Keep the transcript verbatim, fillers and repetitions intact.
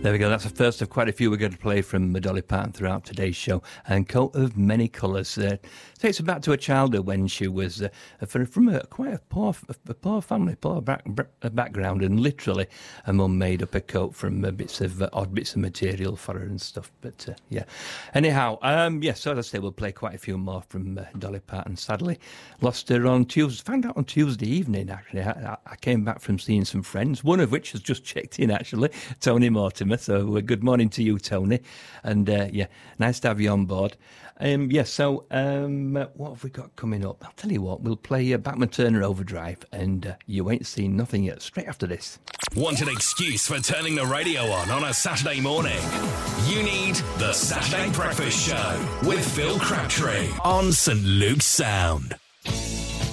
There we go. That's the first of quite a few we're going to play from Dolly Parton throughout today's show. And Coat of Many Colours uh, takes her back to her childhood when she was uh, from a quite a poor, a poor family, poor back, background, and literally her mum made up a coat from uh, bits of uh, odd bits of material for her and stuff. But uh, yeah, anyhow, um, yes. Yeah, so as I say, we'll play quite a few more from uh, Dolly Parton. Sadly, lost her on Tuesday. Found out on Tuesday evening. Actually, I, I came back from seeing some friends, one of which has just checked in. Actually, Tony Mortimer. So uh, good morning to you, Tony. And uh, yeah, nice to have you on board. Um, yes, yeah, so um, uh, what have we got coming up? I'll tell you what, we'll play uh, Bachman Turner Overdrive, and uh, you ain't seen nothing yet. Straight after this. Want an excuse for turning the radio on on a Saturday morning? You need the Saturday Breakfast Show with Phil Crabtree on Saint Luke's Sound.